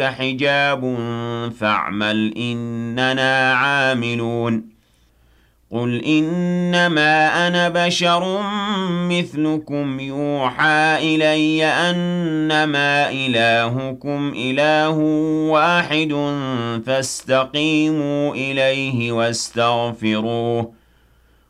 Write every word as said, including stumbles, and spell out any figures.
حجاب فاعمل إننا عاملون قل إنما أنا بشر مثلكم يوحى إلي أنما إلهكم إله واحد فاستقيموا إليه واستغفروه